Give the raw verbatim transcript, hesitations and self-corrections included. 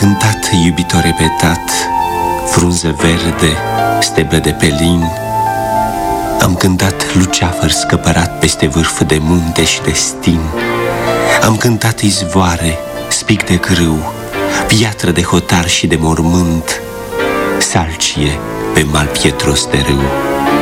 cântat iubitor repetat, frunză verde, steblă de pelin. Am cântat luceafăr scăpărat peste vârf de munte și de stin. Am cântat izvoare, spic de grâu, piatră de hotar și de mormânt, salcie pe mal pietros de râu.